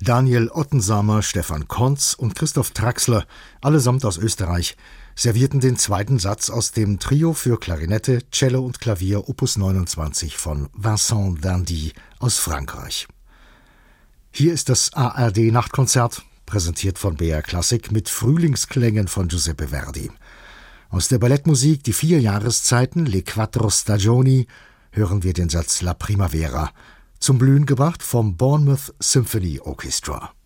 Daniel Ottensamer, Stefan Kontz und Christoph Traxler, allesamt aus Österreich, servierten den zweiten Satz aus dem Trio für Klarinette, Cello und Klavier Opus 29 von Vincent d'Indy aus Frankreich. Hier ist das ARD-Nachtkonzert, präsentiert von BR Klassik mit Frühlingsklängen von Giuseppe Verdi. Aus der Ballettmusik Die 4 Jahreszeiten, Le Quattro Stagioni, hören wir den Satz La Primavera, zum Blühen gebracht vom Bournemouth Symphony Orchestra.